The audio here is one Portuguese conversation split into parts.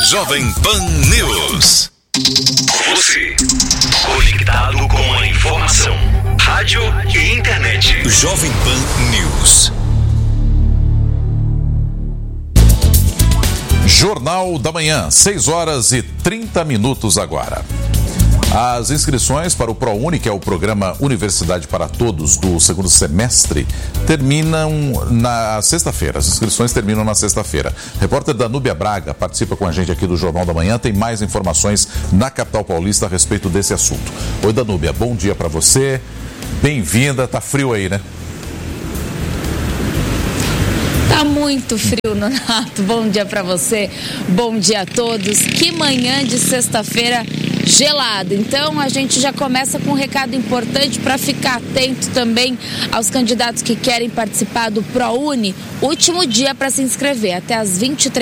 Jovem Pan News. Você, conectado com a informação. Rádio e internet. Jovem Pan News. Jornal da Manhã, 6h30 agora. As inscrições para o ProUni, que é o programa Universidade para Todos do segundo semestre, terminam na sexta-feira. As inscrições terminam na sexta-feira. Repórter Danúbia Braga participa com a gente aqui do Jornal da Manhã. Tem mais informações na capital paulista a respeito desse assunto. Oi, Danúbia, bom dia para você. Bem-vinda. Tá frio aí, né? Tá muito frio, Nonato. Bom dia para você, bom dia a todos. Que manhã de sexta-feira gelada. Então a gente já começa com um recado importante para ficar atento também aos candidatos que querem participar do ProUni. Último dia para se inscrever, até às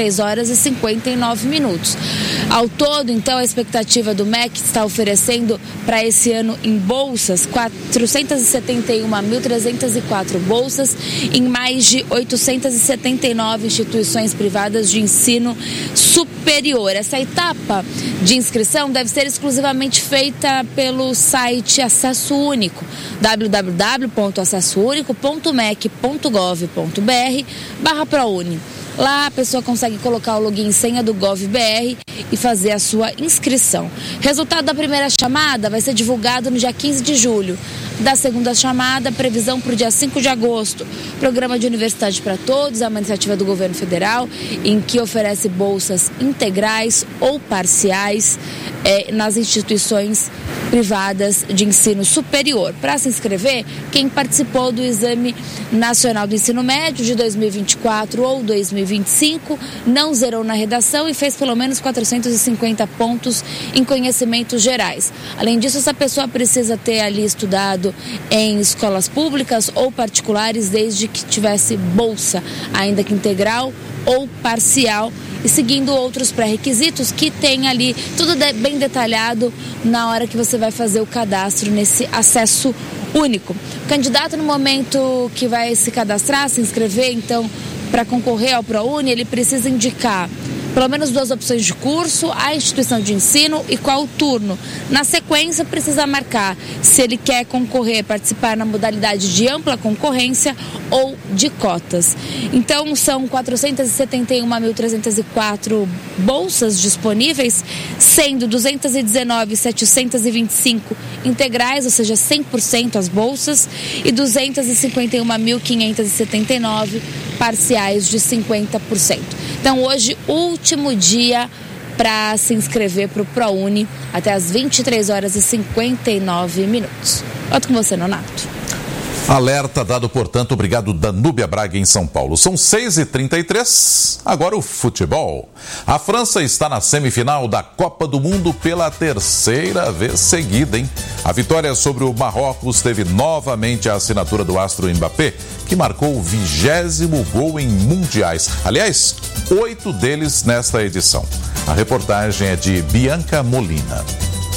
23h59. Ao todo, então, a expectativa do MEC está oferecendo para esse ano em bolsas 471.304 bolsas em mais de 879 instituições privadas de ensino superior. Essa etapa de inscrição deve ser exclusivamente feita pelo site Acesso Único, www.acessounico.mec.gov.br/ProUni. Lá a pessoa consegue colocar o login e senha do GovBR e fazer a sua inscrição. Resultado da primeira chamada vai ser divulgado no dia 15 de julho. Da segunda chamada, previsão para o dia 5 de agosto. Programa de Universidade para Todos é uma iniciativa do governo federal em que oferece bolsas integrais ou parciais nas instituições privadas de ensino superior. Para se inscrever, quem participou do Exame Nacional do Ensino Médio de 2024 ou 2025, não zerou na redação e fez pelo menos 450 pontos em conhecimentos gerais. Além disso, essa pessoa precisa ter ali estudado em escolas públicas ou particulares desde que tivesse bolsa, ainda que integral ou parcial, e seguindo outros pré-requisitos que tem ali tudo bem detalhado na hora que você vai fazer o cadastro nesse acesso único. O candidato, no momento que vai se cadastrar, se inscrever, então, para concorrer ao ProUni, ele precisa indicar pelo menos 2 opções de curso, a instituição de ensino e qual o turno. Na sequência, precisa marcar se ele quer concorrer, participar na modalidade de ampla concorrência ou de cotas. Então, são 471.304 bolsas disponíveis, sendo 219.725 integrais, ou seja, 100% as bolsas, e 251.579 parciais de 50%. Então, hoje, último dia para se inscrever para o ProUni, até às 23h59. Volto com você, Nonato. Alerta dado, portanto, obrigado, Danúbia Braga, em São Paulo. São 6h33, agora o futebol. A França está na semifinal da Copa do Mundo pela 3ª vez seguida, hein? A vitória sobre o Marrocos teve novamente a assinatura do astro Mbappé, que marcou o 20º gol em mundiais. Aliás, 8 deles nesta edição. A reportagem é de Bianca Molina.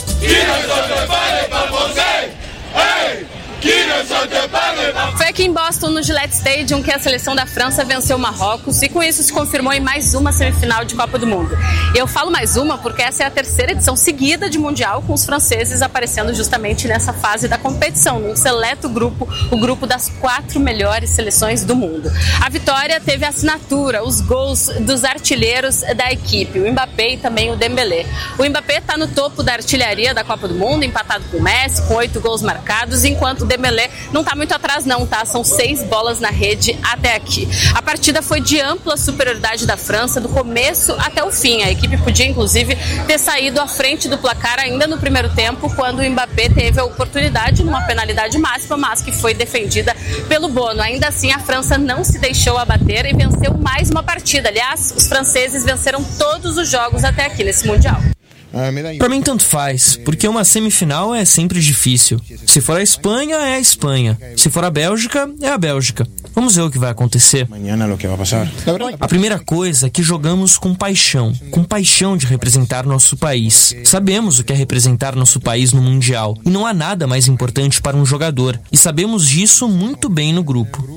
Foi aqui em Boston, no Gillette Stadium, que a seleção da França venceu o Marrocos e com isso se confirmou em mais uma semifinal de Copa do Mundo. E eu falo mais uma porque essa é a 3ª edição seguida de Mundial, com os franceses aparecendo justamente nessa fase da competição, num seleto grupo, o grupo das 4 melhores seleções do mundo. A vitória teve a assinatura, os gols dos artilheiros da equipe, o Mbappé e também o Dembélé. O Mbappé está no topo da artilharia da Copa do Mundo, empatado com o Messi, com 8 gols marcados, enquanto o Dembélé não está muito atrás não, tá? São 6 bolas na rede até aqui. A partida foi de ampla superioridade da França, do começo até o fim. A equipe podia, inclusive, ter saído à frente do placar ainda no primeiro tempo, quando o Mbappé teve a oportunidade numa penalidade máxima, mas que foi defendida pelo Bono. Ainda assim, a França não se deixou abater e venceu mais uma partida. Aliás, os franceses venceram todos os jogos até aqui nesse Mundial. Pra mim tanto faz, porque uma semifinal é sempre difícil. Se for a Espanha, é a Espanha. Se for a Bélgica, é a Bélgica. Vamos ver o que vai acontecer. A primeira coisa é que jogamos com paixão de representar nosso país. Sabemos o que é representar nosso país no Mundial, e não há nada mais importante para um jogador, e sabemos disso muito bem no grupo.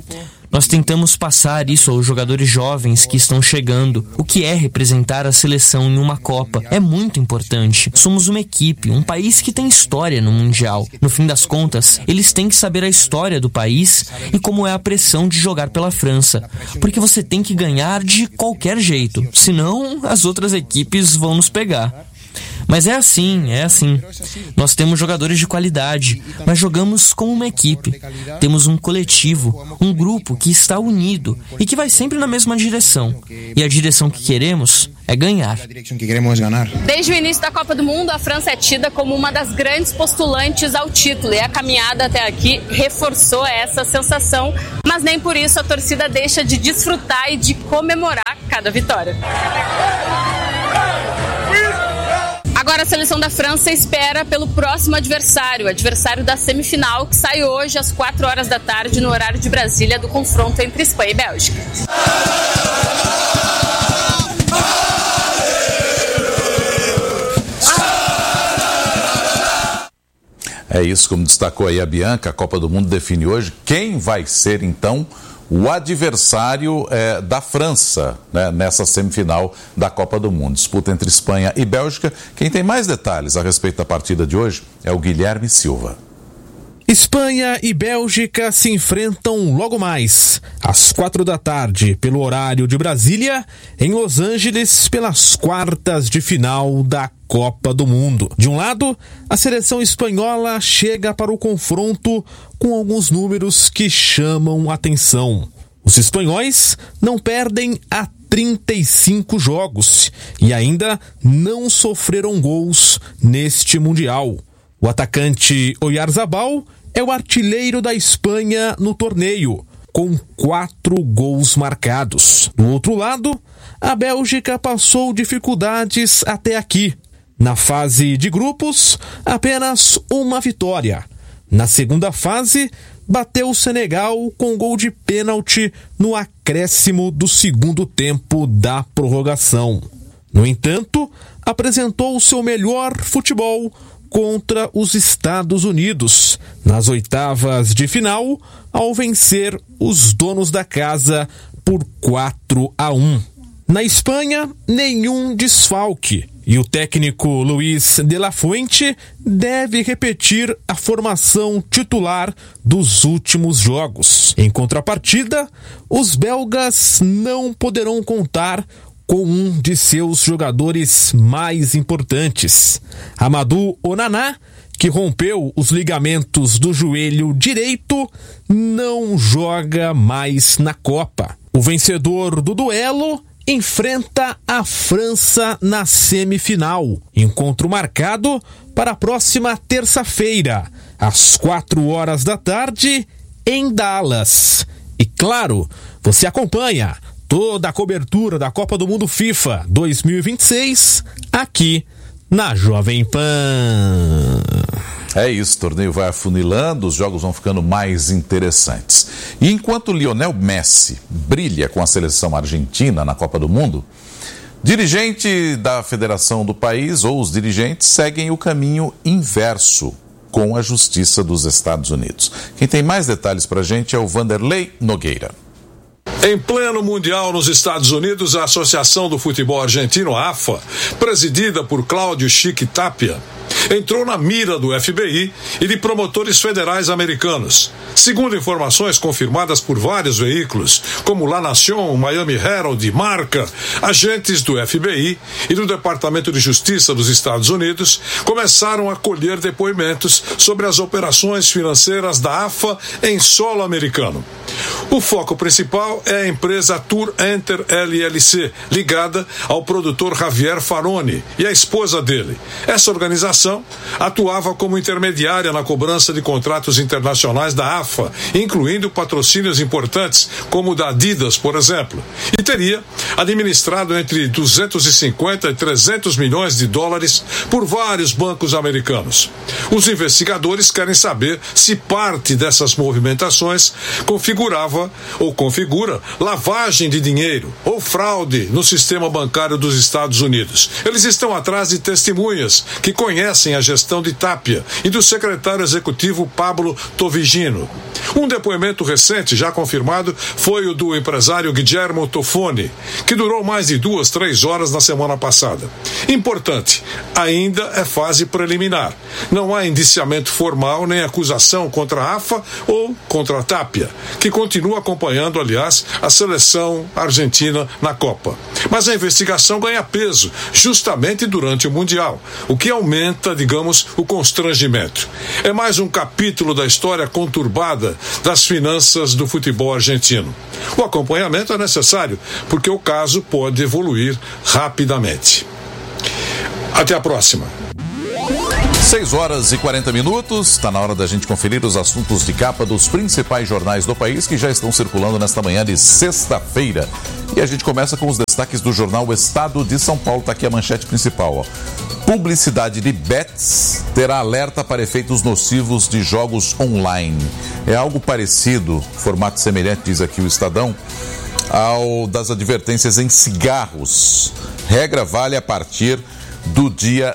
Nós tentamos passar isso aos jogadores jovens que estão chegando. O que é representar a seleção em uma Copa? É muito importante. Somos uma equipe, um país que tem história no Mundial. No fim das contas, eles têm que saber a história do país e como é a pressão de jogar pela França. Porque você tem que ganhar de qualquer jeito. Senão, as outras equipes vão nos pegar. Mas é assim. Nós temos jogadores de qualidade, mas jogamos como uma equipe. Temos um coletivo, um grupo que está unido e que vai sempre na mesma direção. E a direção que queremos é ganhar. Desde o início da Copa do Mundo, a França é tida como uma das grandes postulantes ao título. E a caminhada até aqui reforçou essa sensação, mas nem por isso a torcida deixa de desfrutar e de comemorar cada vitória. Agora a seleção da França espera pelo próximo adversário, o adversário da semifinal, que sai hoje às 4 horas da tarde no horário de Brasília, do confronto entre Espanha e Bélgica. É isso, como destacou aí a Bianca, a Copa do Mundo define hoje quem vai ser então o adversário da França, né, nessa semifinal da Copa do Mundo. Disputa entre Espanha e Bélgica. Quem tem mais detalhes a respeito da partida de hoje é o Guilherme Silva. Espanha e Bélgica se enfrentam logo mais, às 4 da tarde, pelo horário de Brasília, em Los Angeles, pelas quartas de final da Copa do Mundo. De um lado, a seleção espanhola chega para o confronto com alguns números que chamam atenção. Os espanhóis não perdem há 35 jogos e ainda não sofreram gols neste Mundial. O atacante Oyarzabal é o artilheiro da Espanha no torneio, com 4 gols marcados. Do outro lado, a Bélgica passou dificuldades até aqui. Na fase de grupos, apenas uma vitória. Na segunda fase, bateu o Senegal com gol de pênalti no acréscimo do segundo tempo da prorrogação. No entanto, apresentou o seu melhor futebol contra os Estados Unidos, nas oitavas de final, ao vencer os donos da casa por 4-1. Na Espanha, nenhum desfalque, e o técnico Luis de la Fuente deve repetir a formação titular dos últimos jogos. Em contrapartida, os belgas não poderão contar com um de seus jogadores mais importantes, Amadou Onana, que rompeu os ligamentos do joelho direito, não joga mais na Copa. O vencedor do duelo enfrenta a França na semifinal. Encontro marcado para a próxima terça-feira, às 4 horas da tarde, em Dallas. E claro, você acompanha toda a cobertura da Copa do Mundo FIFA 2026 aqui na Jovem Pan. É isso, o torneio vai afunilando, os jogos vão ficando mais interessantes. E enquanto Lionel Messi brilha com a seleção argentina na Copa do Mundo, dirigente da federação do país ou os dirigentes seguem o caminho inverso com a Justiça dos Estados Unidos. Quem tem mais detalhes pra gente é o Vanderlei Nogueira. Em pleno Mundial nos Estados Unidos, a Associação do Futebol Argentino, AFA, presidida por Cláudio Chique Tapia, entrou na mira do FBI e de promotores federais americanos. Segundo informações confirmadas por vários veículos, como La Nación, Miami Herald e Marca, agentes do FBI e do Departamento de Justiça dos Estados Unidos começaram a colher depoimentos sobre as operações financeiras da AFA em solo americano. O foco principal é a empresa Tour Enter LLC, ligada ao produtor Javier Faroni e a esposa dele. Essa organização atuava como intermediária na cobrança de contratos internacionais da AFA, incluindo patrocínios importantes, como o da Adidas, por exemplo, e teria administrado entre 250 e 300 milhões de dólares por vários bancos americanos. Os investigadores querem saber se parte dessas movimentações configurava configurava ou configura lavagem de dinheiro ou fraude no sistema bancário dos Estados Unidos. Eles estão atrás de testemunhas que conhecem a gestão de Tapia e do secretário executivo Pablo Tovigino. Um depoimento recente, já confirmado, foi o do empresário Guillermo Toffoni, que durou mais de 2-3 horas na semana passada. Importante, ainda é fase preliminar. Não há indiciamento formal nem acusação contra a AFA ou contra a Tapia, que continua acompanhando, aliás, a seleção argentina na Copa. Mas a investigação ganha peso justamente durante o Mundial, o que aumenta, digamos, o constrangimento. É mais um capítulo da história conturbada das finanças do futebol argentino. O acompanhamento é necessário, porque o caso pode evoluir rapidamente. Até a próxima. 6 horas e 40 minutos, está na hora da gente conferir os assuntos de capa dos principais jornais do país que já estão circulando nesta manhã de sexta-feira. E a gente começa com os destaques do jornal O Estado de São Paulo, está aqui a manchete principal, ó. Publicidade de bets terá alerta para efeitos nocivos de jogos online. É algo parecido, formato semelhante, diz aqui o Estadão, ao das advertências em cigarros. Regra vale a partir do dia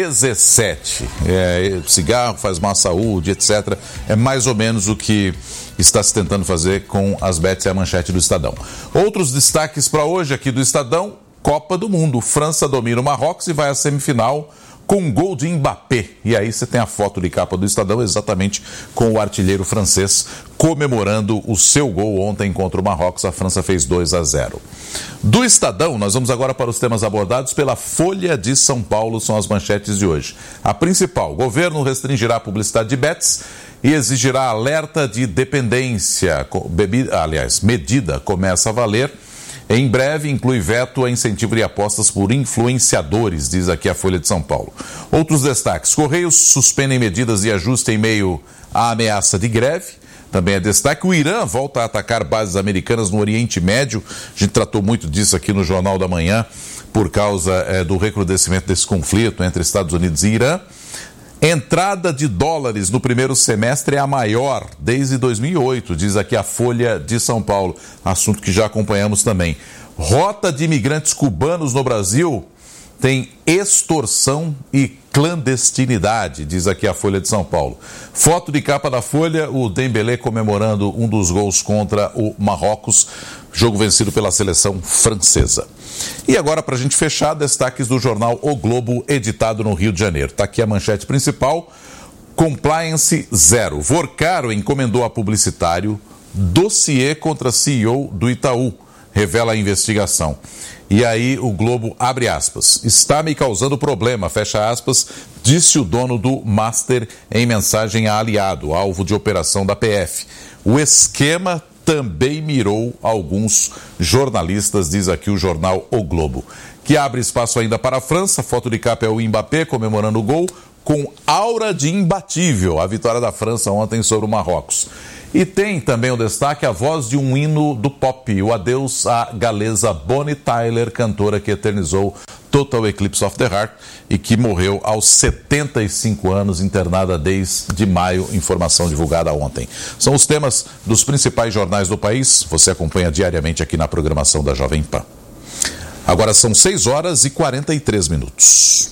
17. Cigarro faz má saúde, etc. É mais ou menos o que está se tentando fazer com as bets, é a manchete do Estadão. Outros destaques para hoje aqui do Estadão: Copa do Mundo. França domina o Marrocos e vai à semifinal com um gol de Mbappé. E aí você tem a foto de capa do Estadão exatamente com o artilheiro francês comemorando o seu gol ontem contra o Marrocos. A França fez 2-0. Do Estadão, nós vamos agora para os temas abordados pela Folha de São Paulo, são as manchetes de hoje. A principal: governo restringirá a publicidade de bets e exigirá alerta de dependência. Medida começa a valer. Em breve, inclui veto a incentivo de apostas por influenciadores, diz aqui a Folha de São Paulo. Outros destaques: Correios suspendem medidas de ajuste em meio à ameaça de greve. Também é destaque: o Irã volta a atacar bases americanas no Oriente Médio. A gente tratou muito disso aqui no Jornal da Manhã, por causa do recrudescimento desse conflito entre Estados Unidos e Irã. Entrada de dólares no primeiro semestre é a maior desde 2008, diz aqui a Folha de São Paulo, assunto que já acompanhamos também. Rota de imigrantes cubanos no Brasil tem extorsão e clandestinidade, diz aqui a Folha de São Paulo. Foto de capa da Folha, o Dembélé comemorando um dos gols contra o Marrocos, jogo vencido pela seleção francesa. E agora, para a gente fechar, destaques do jornal O Globo, editado no Rio de Janeiro. Está aqui a manchete principal: Compliance zero. Vorcaro encomendou a publicitário dossiê contra CEO do Itaú, revela a investigação. E aí o Globo abre aspas: está me causando problema, fecha aspas, disse o dono do Master em mensagem a aliado, alvo de operação da PF. O esquema também mirou alguns jornalistas, diz aqui o jornal O Globo, que abre espaço ainda para a França. Foto de capa é o Mbappé comemorando o gol com aura de imbatível, a vitória da França ontem sobre o Marrocos. E tem também o destaque: a voz de um hino do pop, o adeus à galesa Bonnie Tyler, cantora que eternizou Total Eclipse of the Heart e que morreu aos 75 anos, internada desde maio, informação divulgada ontem. São os temas dos principais jornais do país, você acompanha diariamente aqui na programação da Jovem Pan. Agora são 6 horas e 43 minutos.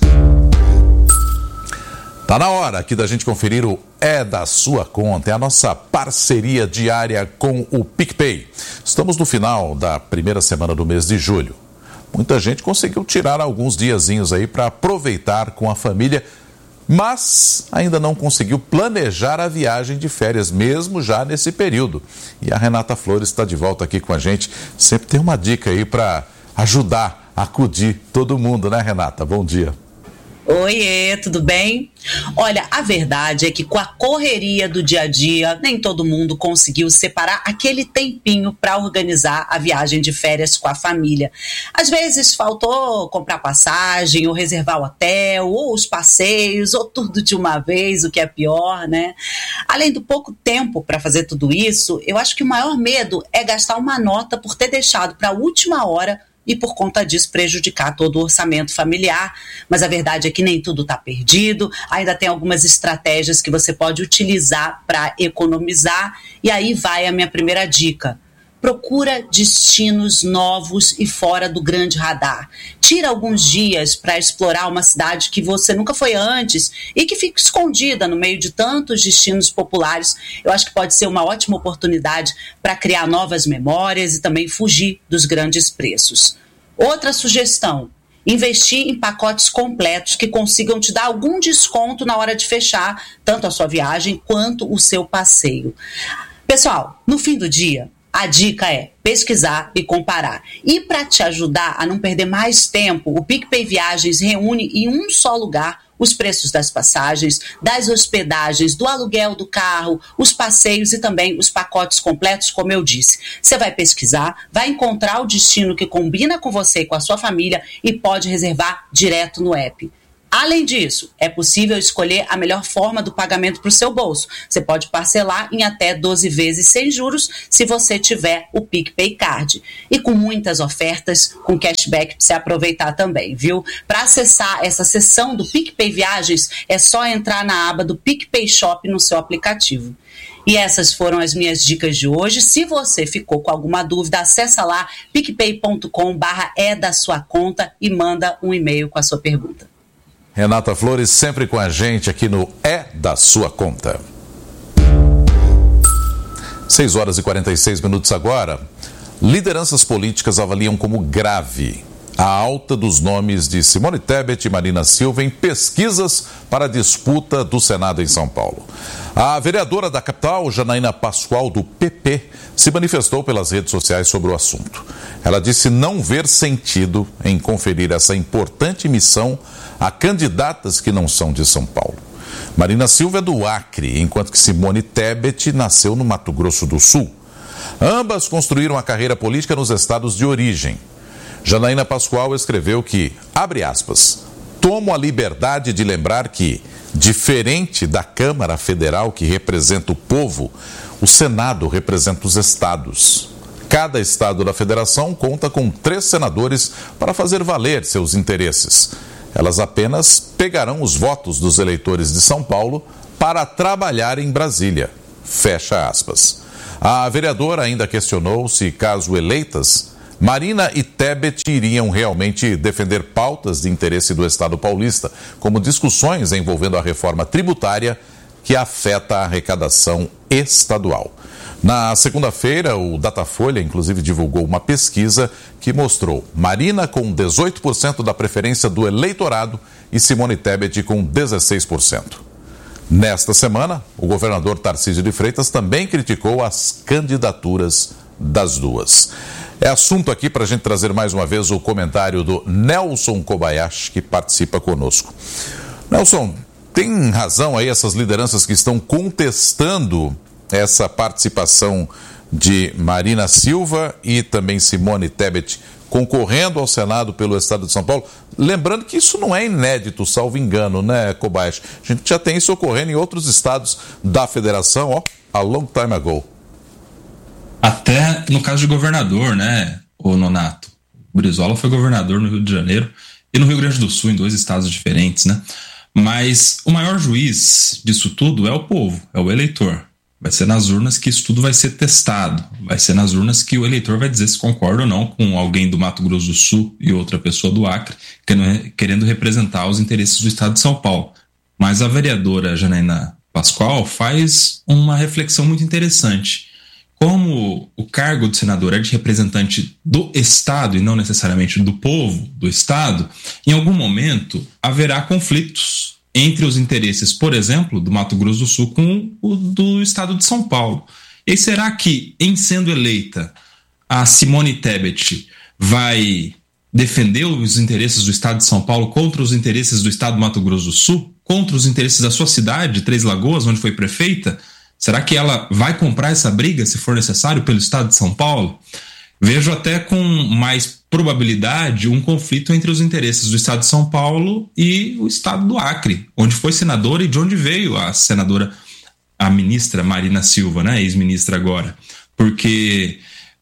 Está na hora aqui da gente conferir o É da Sua Conta, é a nossa parceria diária com o PicPay. Estamos no final da primeira semana do mês de julho. Muita gente conseguiu tirar alguns diazinhos aí para aproveitar com a família, mas ainda não conseguiu planejar a viagem de férias, mesmo já nesse período. E a Renata Flores está de volta aqui com a gente. Sempre tem uma dica aí para ajudar a acudir todo mundo, né, Renata? Bom dia. Oiê, tudo bem? Olha, a verdade é que com a correria do dia a dia, nem todo mundo conseguiu separar aquele tempinho para organizar a viagem de férias com a família. Às vezes faltou comprar passagem, ou reservar o hotel, ou os passeios, ou tudo de uma vez, o que é pior, né? Além do pouco tempo para fazer tudo isso, eu acho que o maior medo é gastar uma nota por ter deixado para a última hora e, por conta disso, prejudicar todo o orçamento familiar. Mas a verdade é que nem tudo está perdido, ainda tem algumas estratégias que você pode utilizar para economizar, e aí vai a minha primeira dica. Procura destinos novos e fora do grande radar. Tira alguns dias para explorar uma cidade que você nunca foi antes e que fica escondida no meio de tantos destinos populares. Eu acho que pode ser uma ótima oportunidade para criar novas memórias e também fugir dos grandes preços. Outra sugestão: investir em pacotes completos que consigam te dar algum desconto na hora de fechar tanto a sua viagem quanto o seu passeio. Pessoal, no fim do dia, a dica é pesquisar e comparar. E para te ajudar a não perder mais tempo, o PicPay Viagens reúne em um só lugar os preços das passagens, das hospedagens, do aluguel do carro, os passeios e também os pacotes completos, como eu disse. Você vai pesquisar, vai encontrar o destino que combina com você e com a sua família e pode reservar direto no app. Além disso, é possível escolher a melhor forma do pagamento para o seu bolso. Você pode parcelar em até 12 vezes sem juros se você tiver o PicPay Card. E com muitas ofertas, com cashback para você aproveitar também, viu? Para acessar essa seção do PicPay Viagens, é só entrar na aba do PicPay Shop no seu aplicativo. E essas foram as minhas dicas de hoje. Se você ficou com alguma dúvida, acessa lá picpay.com/é-da-sua-conta e manda um e-mail com a sua pergunta. Renata Flores sempre com a gente aqui no É da Sua Conta. 6 horas e 46 minutos agora. Lideranças políticas avaliam como grave a alta dos nomes de Simone Tebet e Marina Silva em pesquisas para a disputa do Senado em São Paulo. A vereadora da capital, Janaína Pascoal, do PP, se manifestou pelas redes sociais sobre o assunto. Ela disse não ver sentido em conferir essa importante missão a candidatas que não são de São Paulo. Marina Silva é do Acre, enquanto que Simone Tebet nasceu no Mato Grosso do Sul. Ambas construíram a carreira política nos estados de origem. Janaína Pascoal escreveu que, abre aspas, tomo a liberdade de lembrar que, diferente da Câmara Federal que representa o povo, o Senado representa os estados. Cada estado da federação conta com 3 senadores para fazer valer seus interesses. Elas apenas pegarão os votos dos eleitores de São Paulo para trabalhar em Brasília. Fecha aspas. A vereadora ainda questionou se, caso eleitas, Marina e Tebet iriam realmente defender pautas de interesse do Estado paulista, como discussões envolvendo a reforma tributária que afeta a arrecadação estadual. Na segunda-feira, o Datafolha, inclusive, divulgou uma pesquisa que mostrou Marina com 18% da preferência do eleitorado e Simone Tebet com 16%. Nesta semana, o governador Tarcísio de Freitas também criticou as candidaturas das duas. É assunto aqui para a gente trazer mais uma vez o comentário do Nelson Kobayashi, que participa conosco. Nelson, tem razão aí essas lideranças que estão contestando essa participação de Marina Silva e também Simone Tebet concorrendo ao Senado pelo Estado de São Paulo? Lembrando que isso não é inédito, salvo engano, né, Kobayashi? A gente já tem isso ocorrendo em outros estados da federação, ó, a long time ago. Até no caso de governador, né, o Nonato? O Brizola foi governador no Rio de Janeiro e no Rio Grande do Sul, em 2 estados diferentes, né? Mas o maior juiz disso tudo é o povo, é o eleitor. Vai ser nas urnas que isso tudo vai ser testado. Vai ser nas urnas que o eleitor vai dizer se concorda ou não com alguém do Mato Grosso do Sul e outra pessoa do Acre querendo representar os interesses do Estado de São Paulo. Mas a vereadora Janaína Pascoal faz uma reflexão muito interessante. Como o cargo de senador é de representante do Estado e não necessariamente do povo do Estado, em algum momento haverá conflitos entre os interesses, por exemplo, do Mato Grosso do Sul com o do Estado de São Paulo. E será que, em sendo eleita, a Simone Tebet vai defender os interesses do Estado de São Paulo contra os interesses do Estado do Mato Grosso do Sul? Contra os interesses da sua cidade, Três Lagoas, onde foi prefeita? Será que ela vai comprar essa briga, se for necessário, pelo Estado de São Paulo? Vejo até com mais probabilidade um conflito entre os interesses do Estado de São Paulo e o Estado do Acre, onde foi senadora e de onde veio a senadora, a ministra Marina Silva, né, ex-ministra agora. Porque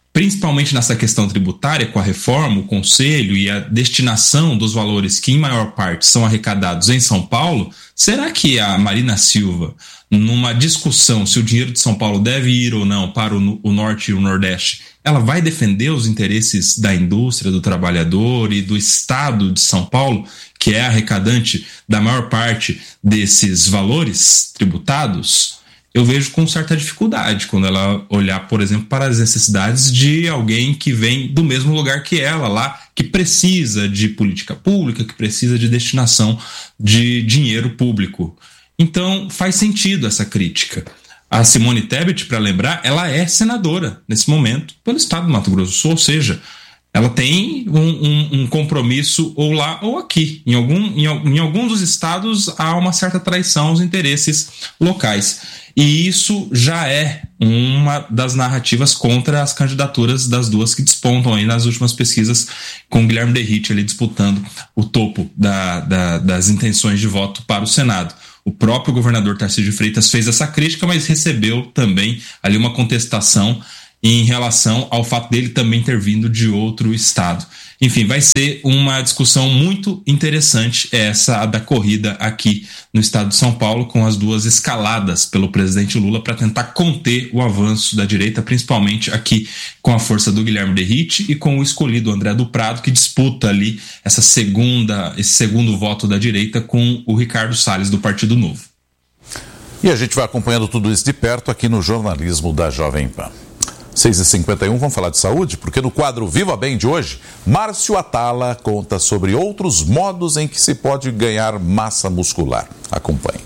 principalmente nessa questão tributária, com a reforma, o conselho e a destinação dos valores que em maior parte são arrecadados em São Paulo, será que a Marina Silva, numa discussão se o dinheiro de São Paulo deve ir ou não para o Norte e o Nordeste, ela vai defender os interesses da indústria, do trabalhador e do Estado de São Paulo, que é arrecadante da maior parte desses valores tributados? Eu vejo com certa dificuldade quando ela olhar, por exemplo, para as necessidades de alguém que vem do mesmo lugar que ela lá, que precisa de política pública, que precisa de destinação de dinheiro público. Então, faz sentido essa crítica. A Simone Tebet, para lembrar, ela é senadora, nesse momento, pelo estado do Mato Grosso do Sul, ou seja, ela tem um compromisso ou lá ou aqui. Em algum dos estados há uma certa traição aos interesses locais. E isso já é uma das narrativas contra as candidaturas das duas que despontam aí nas últimas pesquisas, com Guilherme Derrite ali disputando o topo das intenções de voto para o Senado. O próprio governador Tarcísio de Freitas fez essa crítica, mas recebeu também ali uma contestação em relação ao fato dele também ter vindo de outro estado. Enfim, vai ser uma discussão muito interessante essa da corrida aqui no estado de São Paulo, com as duas escaladas pelo presidente Lula para tentar conter o avanço da direita, principalmente aqui com a força do Guilherme Derrite e com o escolhido André do Prado, que disputa ali esse segundo voto da direita com o Ricardo Salles do Partido Novo. E a gente vai acompanhando tudo isso de perto aqui no jornalismo da Jovem Pan. 6h51, vamos falar de saúde, porque no quadro Viva Bem de hoje, Márcio Atala conta sobre outros modos em que se pode ganhar massa muscular. Acompanhe.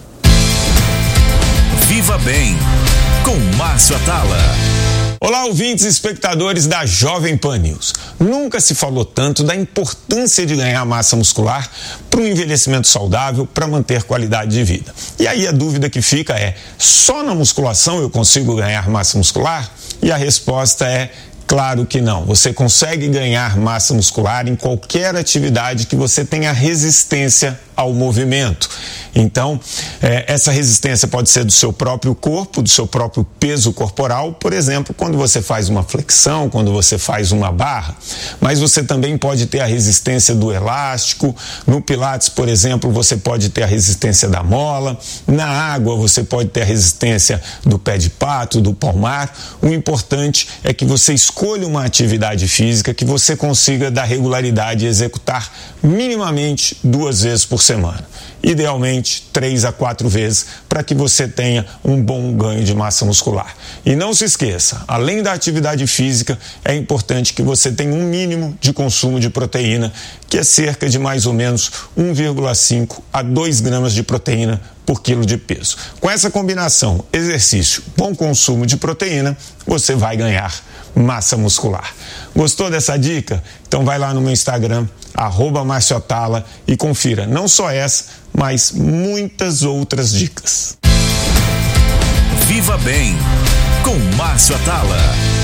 Viva Bem, com Márcio Atala. Olá, ouvintes e espectadores da Jovem Pan News. Nunca se falou tanto da importância de ganhar massa muscular para um envelhecimento saudável, para manter qualidade de vida. E aí a dúvida que fica é, só na musculação eu consigo ganhar massa muscular? E a resposta é, claro que não. Você consegue ganhar massa muscular em qualquer atividade que você tenha resistência ao movimento. Então, essa resistência pode ser do seu próprio corpo, do seu próprio peso corporal, por exemplo, quando você faz uma flexão, quando você faz uma barra, mas você também pode ter a resistência do elástico, no Pilates, por exemplo, você pode ter a resistência da mola, na água você pode ter a resistência do pé de pato, do palmar. O importante é que você escolha uma atividade física que você consiga dar regularidade e executar minimamente 2 vezes por semana. Idealmente 3 a 4 vezes, para que você tenha um bom ganho de massa muscular. E não se esqueça, além da atividade física, é importante que você tenha um mínimo de consumo de proteína, que é cerca de mais ou menos 1,5 a 2 gramas de proteína por quilo de peso. Com essa combinação, exercício, bom consumo de proteína, você vai ganhar massa muscular. Gostou dessa dica? Então vai lá no meu Instagram, @Márcio Atala, e confira não só essa, mas muitas outras dicas. Viva Bem, com Márcio Atala.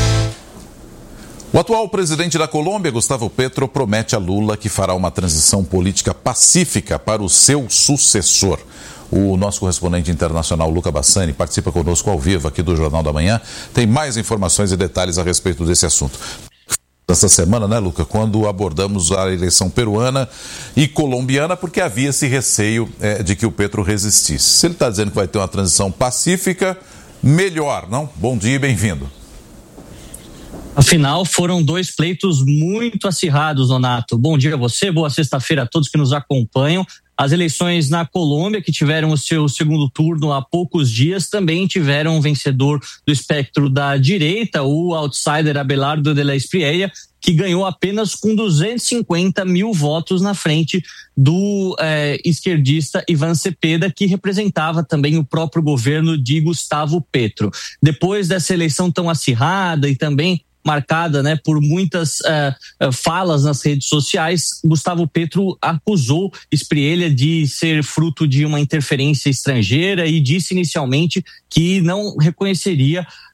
O atual presidente da Colômbia, Gustavo Petro, promete a Lula que fará uma transição política pacífica para o seu sucessor. O nosso correspondente internacional, Luca Bassani, participa conosco ao vivo aqui do Jornal da Manhã. Tem mais informações e detalhes a respeito desse assunto. Essa semana, né, Luca, quando abordamos a eleição peruana e colombiana, porque havia esse receio de que o Petro resistisse. Se ele está dizendo que vai ter uma transição pacífica, melhor, não? Bom dia e bem-vindo. Afinal, foram 2 pleitos muito acirrados, Nonato. Bom dia a você, boa sexta-feira a todos que nos acompanham. As eleições na Colômbia, que tiveram o seu segundo turno há poucos dias, também tiveram um vencedor do espectro da direita, o outsider Abelardo de la Espriella, que ganhou apenas com 250 mil votos na frente do esquerdista Iván Cepeda, que representava também o próprio governo de Gustavo Petro. Depois dessa eleição tão acirrada e também marcada, né, por muitas falas nas redes sociais, Gustavo Petro acusou Espriella de ser fruto de uma interferência estrangeira e disse inicialmente que não reconheceria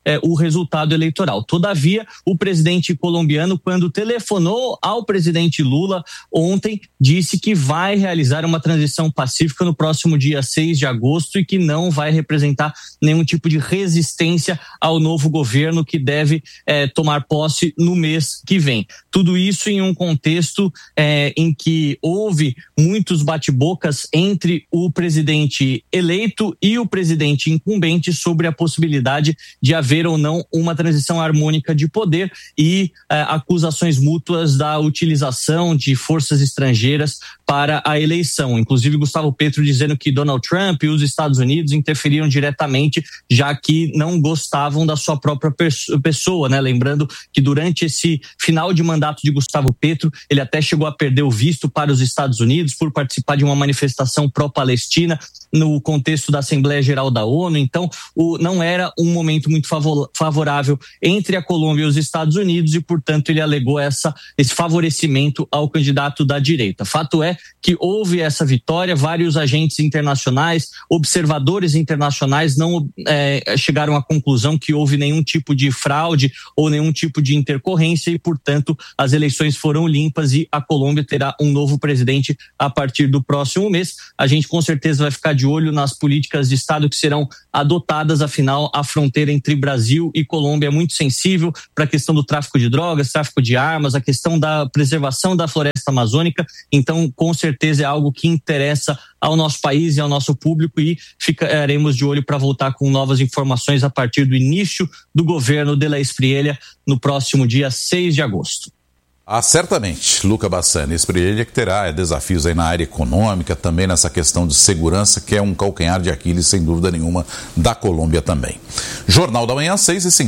o resultado eleitoral. Todavia, o presidente colombiano, quando telefonou ao presidente Lula ontem, disse que vai realizar uma transição pacífica no próximo dia 6 de agosto e que não vai representar nenhum tipo de resistência ao novo governo que deve tomar posse no mês que vem. Tudo isso em um contexto em que houve muitos bate-bocas entre o presidente eleito e o presidente incumbente sobre a possibilidade de haver ou não uma transição harmônica de poder e acusações mútuas da utilização de forças estrangeiras para a eleição. Inclusive, Gustavo Petro dizendo que Donald Trump e os Estados Unidos interferiram diretamente, já que não gostavam da sua própria pessoa, né? Lembrando que durante esse final de mandato de Gustavo Petro, ele até chegou a perder o visto para os Estados Unidos por participar de uma manifestação pró-Palestina no contexto da Assembleia Geral da ONU. Então, não era um momento muito favorável entre a Colômbia e os Estados Unidos e, portanto, ele alegou esse favorecimento ao candidato da direita. Fato é que houve essa vitória, vários agentes internacionais, observadores internacionais não chegaram à conclusão que houve nenhum tipo de fraude ou nenhum tipo de intercorrência e, portanto, as eleições foram limpas e a Colômbia terá um novo presidente a partir do próximo mês. A gente com certeza vai ficar de olho nas políticas de Estado que serão adotadas, afinal a fronteira entre Brasil e Colômbia é muito sensível para a questão do tráfico de drogas, tráfico de armas, a questão da preservação da floresta amazônica, então com certeza é algo que interessa ao nosso país e ao nosso público e ficaremos de olho para voltar com novas informações a partir do início do governo de La Espriella no próximo dia 6 de agosto. Certamente, Luca Bassani, Espriella que terá desafios aí na área econômica, também nessa questão de segurança, que é um calcanhar de Aquiles, sem dúvida nenhuma, da Colômbia também. Jornal da Manhã,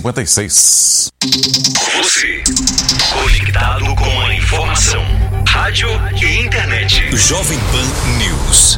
6h56. Você, conectado com a informação, rádio e internet. Jovem Pan News.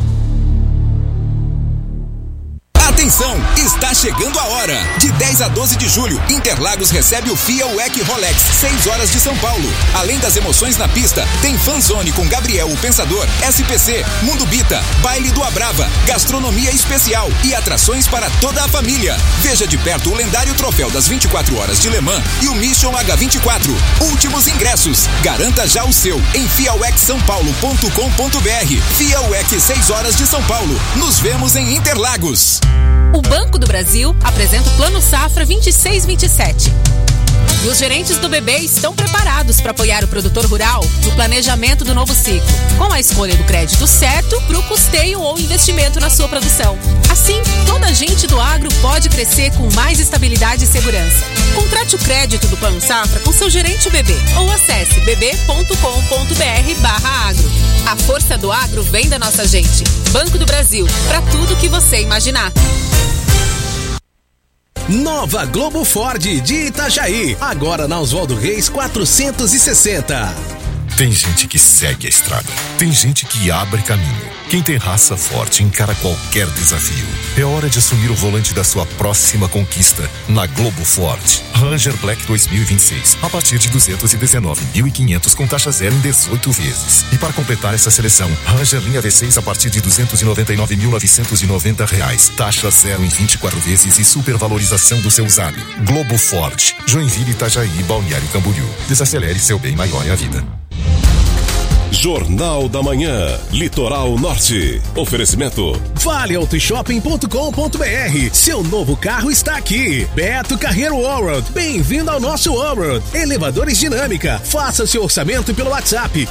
Atenção, está chegando a hora. De 10 a 12 de julho, Interlagos recebe o FIA WEC Rolex, 6 horas de São Paulo. Além das emoções na pista, tem Fanzone com Gabriel o Pensador, SPC, Mundo Bita, Baile do Abrava, gastronomia especial e atrações para toda a família. Veja de perto o lendário troféu das 24 horas de Le Mans e o Mission H24. Últimos ingressos. Garanta já o seu em fiawecsaopaulo.com.br. FIA WEC 6 horas de São Paulo. Nos vemos em Interlagos. O Banco do Brasil apresenta o Plano Safra 26-27. E os gerentes do BB estão preparados para apoiar o produtor rural no planejamento do novo ciclo, com a escolha do crédito certo para o custeio ou investimento na sua produção. Assim, toda a gente do agro pode crescer com mais estabilidade e segurança. Contrate o crédito do Plano Safra com seu gerente BB ou acesse bb.com.br/agro. A força do agro vem da nossa gente. Banco do Brasil, para tudo que você imaginar. Nova Globo Ford de Itajaí, agora na Oswaldo Reis 460. Tem gente que segue a estrada, tem gente que abre caminho. Quem tem raça forte encara qualquer desafio. É hora de assumir o volante da sua próxima conquista na Globo Ford. Ranger Black 2026, a partir de 219.500 com taxa zero em 18 vezes. E para completar essa seleção, Ranger linha V6 a partir de R$299.990, taxa zero em 24 vezes e supervalorização do seu usado. Globo Ford, Joinville, Itajaí e Balneário Camboriú. Desacelere seu bem maior é a vida. Jornal da Manhã, Litoral Norte. Oferecimento ValeAutoShopping.com.br. Seu novo carro está aqui. Beto Carreiro Allroad. Bem-vindo ao nosso Allroad. Elevadores Dinâmica. Faça seu orçamento pelo WhatsApp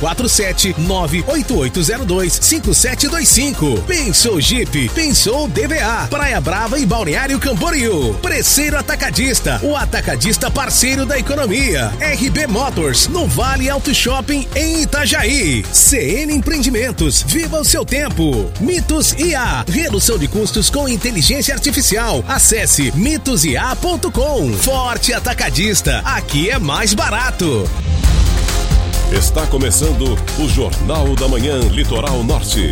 47988025725. Pensou Jeep, pensou DVA. Praia Brava e Balneário Camboriú. Preceiro Atacadista, o atacadista parceiro da economia. RB Motors, no Vale Auto Shopping em Itajaí. CN Empreendimentos, viva o seu tempo. Mitos IA, redução de custos com inteligência artificial. Acesse mitosia.com. Forte Atacadista, aqui é mais barato. Está começando o Jornal da Manhã Litoral Norte.